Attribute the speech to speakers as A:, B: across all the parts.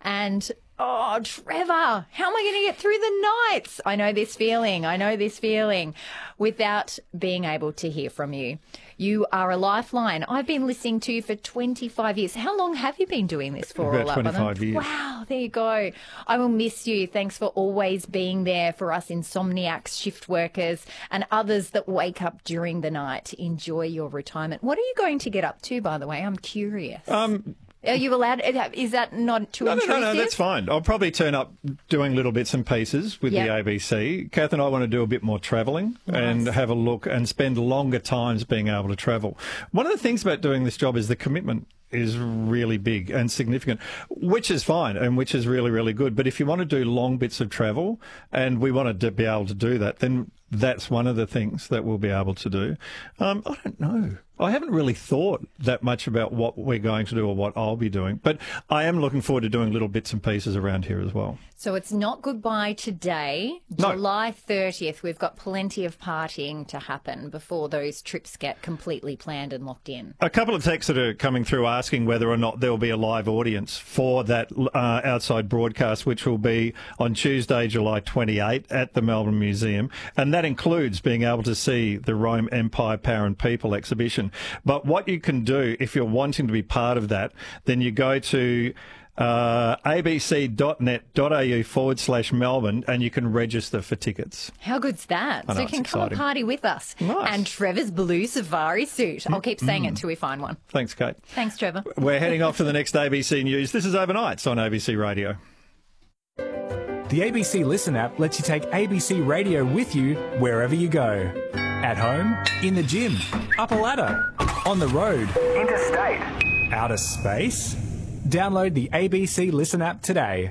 A: And, oh, Trevor, how am I going to get through the nights? I know this feeling without being able to hear from you. You are a lifeline. I've been listening to you for 25 years. How long have you been doing this for?
B: About 25 years.
A: Wow, there you go. I will miss you. Thanks for always being there for us insomniacs, shift workers, and others that wake up during the night. Enjoy your retirement. What are you going to get up to, by the way? I'm curious. Are you allowed? Is that not too intrusive?
B: No, that's fine. I'll probably turn up doing little bits and pieces with the ABC. Kath and I want to do a bit more travelling and have a look and spend longer times being able to travel. One of the things about doing this job is the commitment is really big and significant, which is fine and which is really, really good. But if you want to do long bits of travel, and we want to be able to do that, then that's one of the things that we'll be able to do. I don't know. I haven't really thought that much about what we're going to do or what I'll be doing, but I am looking forward to doing little bits and pieces around here as well.
A: So it's not goodbye today.
B: No.
A: July 30th, we've got plenty of partying to happen before those trips get completely planned and locked in.
B: A couple of texts that are coming through asking whether or not there will be a live audience for that outside broadcast, which will be on Tuesday, July 28 at the Melbourne Museum. And that includes being able to see the Rome Empire, Power and People exhibition. But what you can do if you're wanting to be part of that, then you go to abc.net.au/Melbourne and you can register for tickets.
A: How good's that?
B: I know,
A: So you can come and party with us.
B: Nice.
A: And Trevor's blue safari suit. I'll keep saying it till we find one.
B: Thanks, Kate.
A: Thanks, Trevor.
B: We're heading off to the next ABC News. This is Overnights on ABC Radio.
C: The ABC Listen app lets you take ABC Radio with you wherever you go. At home, in the gym, up a ladder, on the road, interstate, outer space. Download the ABC Listen app today.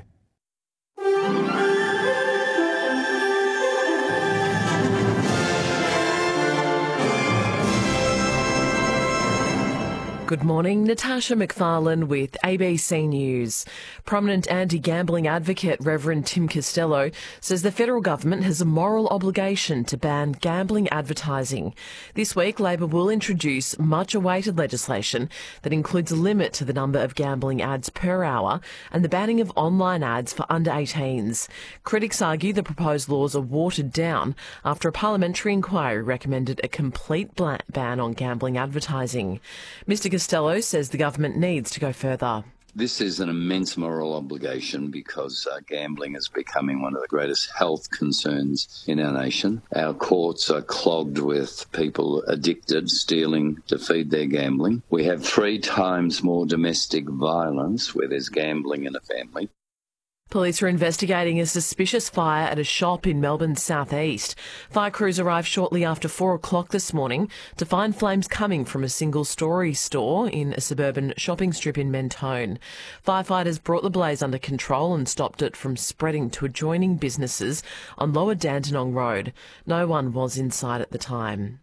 D: Good morning, Natasha McFarlane with ABC News. Prominent anti-gambling advocate Reverend Tim Costello says the federal government has a moral obligation to ban gambling advertising. This week, Labor will introduce much-awaited legislation that includes a limit to the number of gambling ads per hour and the banning of online ads for under 18s. Critics argue the proposed laws are watered down after a parliamentary inquiry recommended a complete ban on gambling advertising. Mr. Costello says the government needs to go further.
E: This is an immense moral obligation because gambling is becoming one of the greatest health concerns in our nation. Our courts are clogged with people addicted, stealing to feed their gambling. We have 3 times more domestic violence where there's gambling in a family.
D: Police are investigating a suspicious fire at a shop in Melbourne's southeast. Fire crews arrived shortly after 4 o'clock this morning to find flames coming from a single-storey store in a suburban shopping strip in Mentone. Firefighters brought the blaze under control and stopped it from spreading to adjoining businesses on Lower Dandenong Road. No one was inside at the time.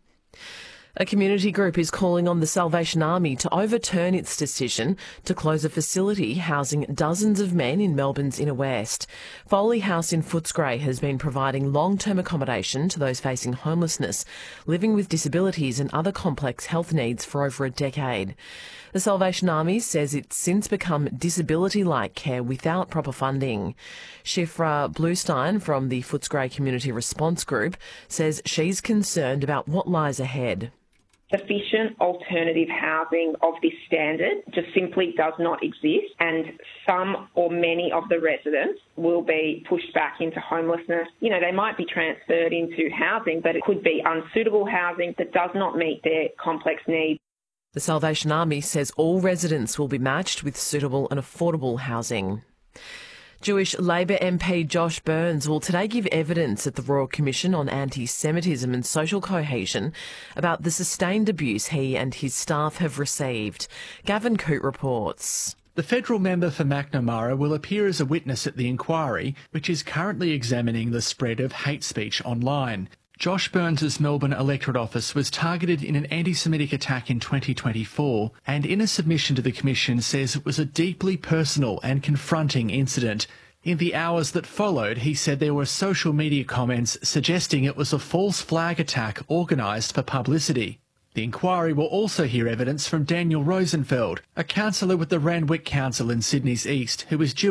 D: A community group is calling on the Salvation Army to overturn its decision to close a facility housing dozens of men in Melbourne's inner west. Foley House in Footscray has been providing long-term accommodation to those facing homelessness, living with disabilities and other complex health needs for over a decade. The Salvation Army says it's since become disability-like care without proper funding. Shifra Bluestein from the Footscray Community Response Group says she's concerned about what lies ahead.
F: Sufficient alternative housing of this standard just simply does not exist, and some or many of the residents will be pushed back into homelessness. You know, they might be transferred into housing, but it could be unsuitable housing that does not meet their complex needs.
D: The Salvation Army says all residents will be matched with suitable and affordable housing. Jewish Labor MP Josh Burns will today give evidence at the Royal Commission on Anti-Semitism and Social Cohesion about the sustained abuse he and his staff have received. Gavin Coote reports.
G: The federal member for Macnamara will appear as a witness at the inquiry, which is currently examining the spread of hate speech online. Josh Burns' Melbourne electorate office was targeted in an anti-Semitic attack in 2024, and in a submission to the Commission says it was a deeply personal and confronting incident. In the hours that followed, he said there were social media comments suggesting it was a false flag attack organised for publicity. The inquiry will also hear evidence from Daniel Rosenfeld, a councillor with the Randwick Council in Sydney's East, who was Jewish.